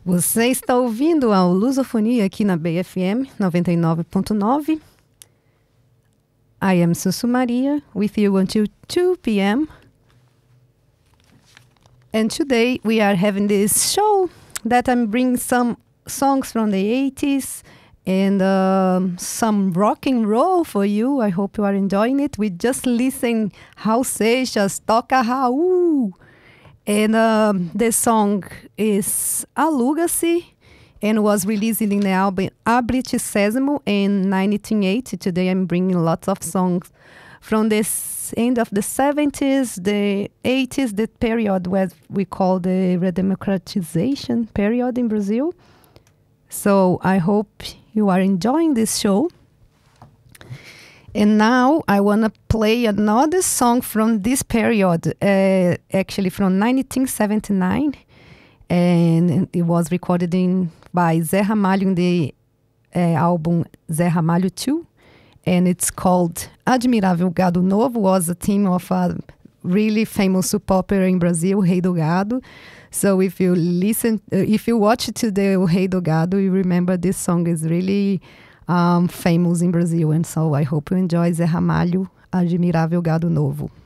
Você está ouvindo a Lusofonia aqui na BFM 99.9. I am Sussu Maria, with you until 2 p.m. And today we are having this show that I'm bringing some songs from the 80s and some rock and roll for you. I hope you are enjoying it. We just listened Raul Seixas, Toca Raul. And the song is Aluga-se and was released in the album Abra-te Sésamo in 1980. Today I'm bringing lots of songs from this end of the 70s, the 80s, the period where we call the redemocratization period in Brazil. So I hope you are enjoying this show. And now I want to play another song from this period, actually from 1979. And it was recorded by Zé Ramalho in the album Zé Ramalho 2. And it's called Admirável Gado Novo. Was a theme of a really famous soap opera in Brazil, Rei do Gado. So if you watch to the Rei do Gado, you remember this song is really famous in Brazil. And so I hope you enjoy Zé Ramalho, Admirável Gado Novo.